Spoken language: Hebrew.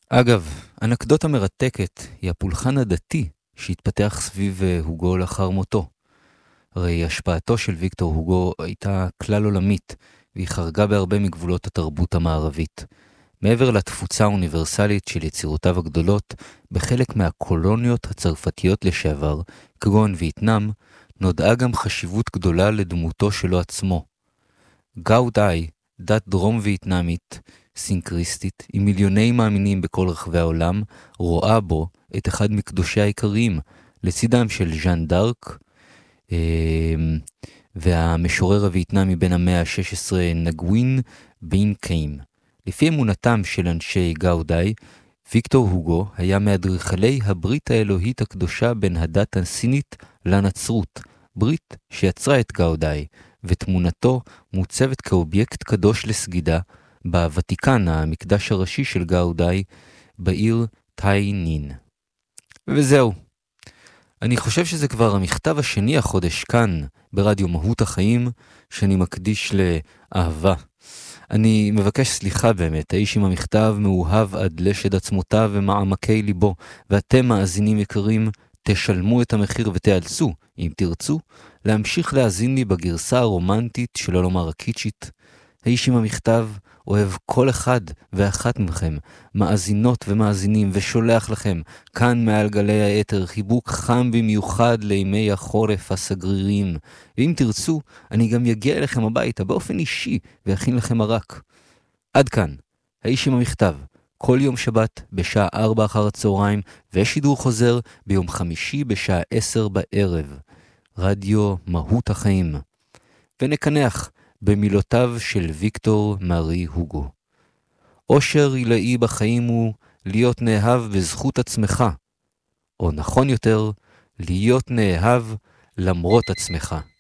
אגב, אנקדוטה מרתקת היא הפולחן הדתי שהתפתח סביב הוגו לאחר מותו. הרי השפעתו של ויקטור הוגו הייתה כלל עולמית, והיא חרגה בהרבה מגבולות התרבות המערבית. מעבר לתפוצה האוניברסלית של יצירותיו הגדולות, בחלק מהקולוניות הצרפתיות לשעבר, כגון וייטנאם, נודעה גם חשיבות גדולה לדמותו שלו עצמו. גאו דאי, דת דרום וייטנאמית, סינקריסטית, עם מיליוני מאמינים בכל רחבי העולם, רואה בו את אחד מקדושי העיקריים, לצידם של ז'אן דארק, והמשורר הווייטנאמי בן המאה ה-16 נגווין בין קיים. לפי אמונתם של אנשי גאו דאי, ויקטור הוגו היה מאדריכלי הברית האלוהית הקדושה בין הדת הסינית לנצרות, ברית שיצרה את גאו דאי, ותמונתו מוצבת כאובייקט קדוש לסגידה בוותיקן, המקדש הראשי של גאו דאי, בעיר טאי נין. וזהו. אני חושב שזה כבר המכתב השני החודש כאן, ברדיו מהות החיים, שאני מקדיש לאהבה. אני מבקש סליחה באמת, האיש עם המכתב מאוהב עד לשד עצמותיו ומעמקי ליבו, ואתם מאזינים יקרים, תשלמו את המחיר ותיאלצו, אם תרצו, להמשיך להאזין לי בגרסה הרומנטית, שלא לומר הקיצ'ית. האיש עם המכתב אוהב כל אחד ואחת מכם, מאזינות ומאזינים, ושולח לכם כאן מעל גלי היתר חיבוק חם במיוחד לימי החורף הסגרירים. ואם תרצו, אני גם יגיע אליכם הביתה באופן אישי ויכין לכם מרק. עד כאן, האיש עם המכתב, כל יום שבת בשעה 4 אחר הצהריים, ושידור חוזר ביום חמישי בשעה 10 בערב. רדיו מהות החיים. ונקנח במילותיו של ויקטור מארי הוגו. אושר עילאי בחיים הוא להיות נאהב בזכות עצמך, או נכון יותר, להיות נאהב למרות עצמך.